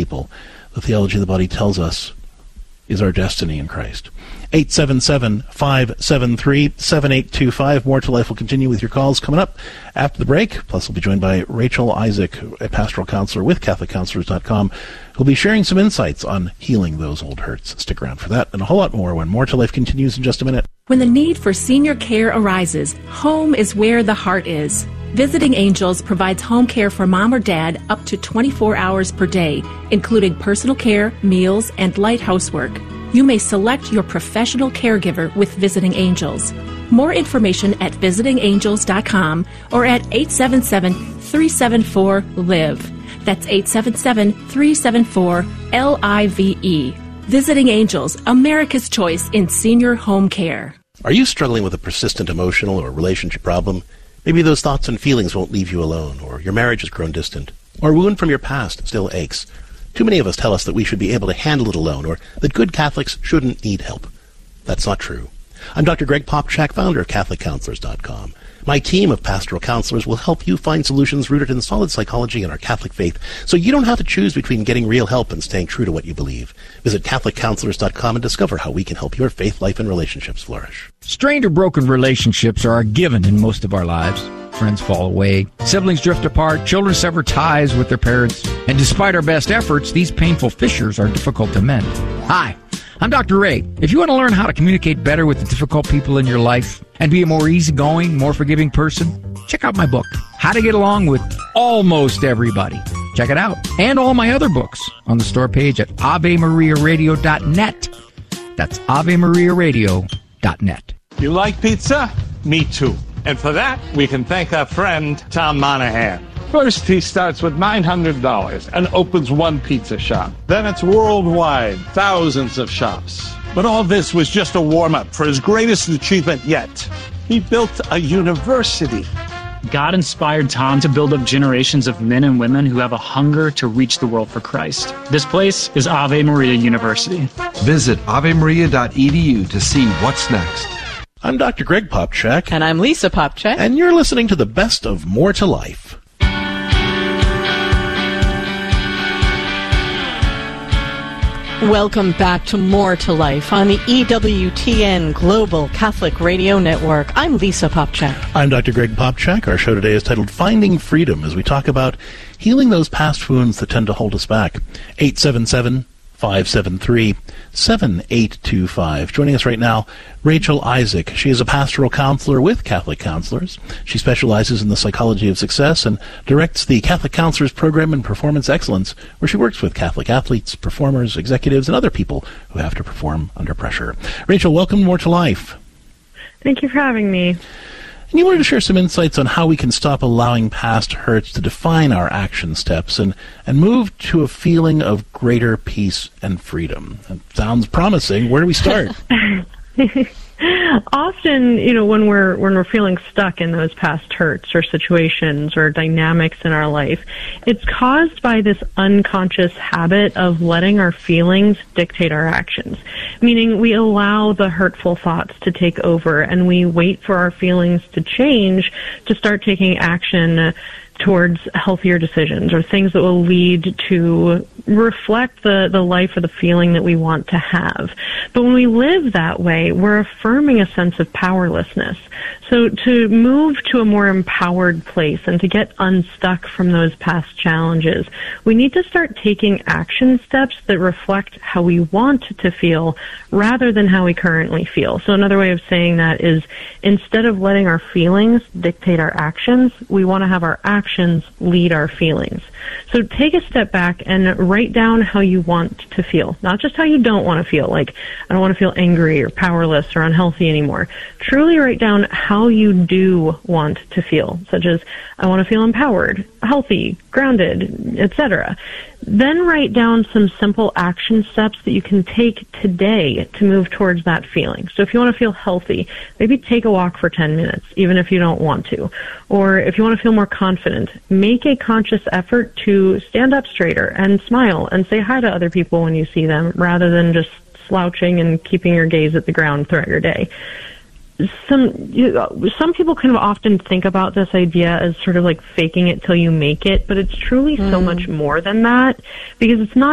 people. The theology of the body tells us is our destiny in Christ. 877-573-7825. More to Life will continue with your calls coming up after the break. Plus, we'll be joined by Rachel Isaac, a pastoral counselor with CatholicCounselors.com, who'll be sharing some insights on healing those old hurts. Stick around for that and a whole lot more when More to Life continues in just a minute. When the need for senior care arises, home is where the heart is. Visiting Angels provides home care for mom or dad up to 24 hours per day, including personal care, meals, and light housework. You may select your professional caregiver with Visiting Angels. More information at visitingangels.com or at 877-374-LIVE. That's 877-374-LIVE. Visiting Angels, America's choice in senior home care. Are you struggling with a persistent emotional or relationship problem? Maybe those thoughts and feelings won't leave you alone, or your marriage has grown distant, or a wound from your past still aches. Too many of us tell us that we should be able to handle it alone, or that good Catholics shouldn't need help. That's not true. I'm Dr. Greg Popchak, founder of CatholicCounselors.com. My team of pastoral counselors will help you find solutions rooted in solid psychology and our Catholic faith, so you don't have to choose between getting real help and staying true to what you believe. Visit CatholicCounselors.com and discover how we can help your faith life and relationships flourish. Strained or broken relationships are a given in most of our lives. Friends fall away, siblings drift apart, children sever ties with their parents, and despite our best efforts, these painful fissures are difficult to mend. Hi, I'm Dr. Ray. If you want to learn how to communicate better with the difficult people in your life and be a more easygoing, more forgiving person, check out my book, How to Get Along with Almost Everybody. Check it out. And all my other books on the store page at AveMariaRadio.net. That's AveMariaRadio.net. You like pizza? Me too. And for that, we can thank our friend Tom Monahan. First, he starts with $900 and opens one pizza shop. Then it's worldwide, thousands of shops. But all this was just a warm-up for his greatest achievement yet. He built a university. God inspired Tom to build up generations of men and women who have a hunger to reach the world for Christ. This place is Ave Maria University. Visit avemaria.edu to see what's next. I'm Dr. Greg Popchak. And I'm Lisa Popchak. And you're listening to the best of More to Life. Welcome back to More to Life on the EWTN Global Catholic Radio Network. I'm Lisa Popchak. I'm Dr. Greg Popchak. Our show today is titled Finding Freedom, as we talk about healing those past wounds that tend to hold us back. 877-573-7825. Joining us right now, Rachel Isaac. She is a pastoral counselor with Catholic Counselors. She specializes in the psychology of success and directs the Catholic Counselors Program in Performance Excellence, where she works with Catholic athletes, performers, executives, and other people who have to perform under pressure. Rachel, welcome More to Life. Thank you for having me. And you wanted to share some insights on how we can stop allowing past hurts to define our action steps and move to a feeling of greater peace and freedom. That sounds promising. Where do we start? Often, when we're feeling stuck in those past hurts or situations or dynamics in our life, it's caused by this unconscious habit of letting our feelings dictate our actions. Meaning we allow the hurtful thoughts to take over and we wait for our feelings to change to start taking action towards healthier decisions or things that will lead to reflect the life or the feeling that we want to have. But when we live that way, we're affirming a sense of powerlessness. So to move to a more empowered place and to get unstuck from those past challenges, we need to start taking action steps that reflect how we want to feel rather than how we currently feel. So another way of saying that is instead of letting our feelings dictate our actions, we want to have our actions lead our feelings. So take a step back and write down how you want to feel, not just how you don't want to feel, like I don't want to feel angry or powerless or unhealthy anymore. Truly write down how you do want to feel, such as I want to feel empowered, healthy, grounded, etc. Then write down some simple action steps that you can take today to move towards that feeling. So if you want to feel healthy, maybe take a walk for 10 minutes, even if you don't want to. Or if you want to feel more confident, make a conscious effort to stand up straighter and smile and say hi to other people when you see them, rather than just slouching and keeping your gaze at the ground throughout your day. Some people can often think about this idea as sort of like faking it till you make it, but it's truly so much more than that, because it's not